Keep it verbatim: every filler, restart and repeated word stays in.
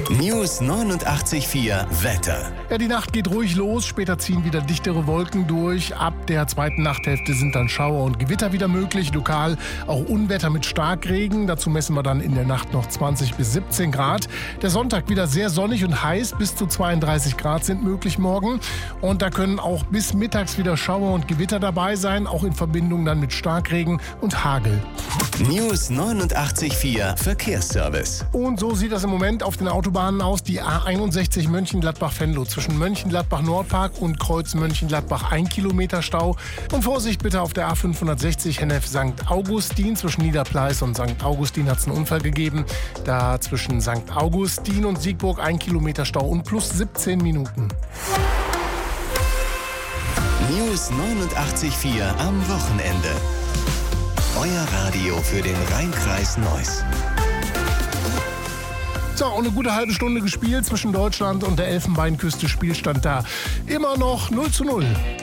News neunundachtzig Komma vier Wetter. Ja, die Nacht geht ruhig los, später ziehen wieder dichtere Wolken durch. Ab der zweiten Nachthälfte sind dann Schauer und Gewitter wieder möglich, lokal auch Unwetter mit Starkregen. Dazu messen wir dann in der Nacht noch zwanzig bis siebzehn Grad. Der Sonntag wieder sehr sonnig und heiß, bis zu zweiunddreißig Grad sind möglich morgen. Und da können auch bis mittags wieder Schauer und Gewitter dabei sein, auch in Verbindung dann mit Starkregen und Hagel. News neunundachtzig Komma vier Verkehrsservice. Und so sieht das im Moment auf den Autobahnen aus. Die A einundsechzig Mönchengladbach-Venlo zwischen Mönchengladbach-Nordpark und Kreuz Mönchengladbach ein Kilometer Stau. Und Vorsicht bitte auf der A fünfhundertsechzig Hennef Sankt Augustin. Zwischen Niederpleis und Sankt Augustin hat es einen Unfall gegeben. Da zwischen Sankt Augustin und Siegburg ein Kilometer Stau und plus siebzehn Minuten. News neunundachtzig Komma vier am Wochenende. Euer Radio für den Rheinkreis Neuss. So, und eine gute halbe Stunde gespielt zwischen Deutschland und der Elfenbeinküste. Spielstand da immer noch null zu null.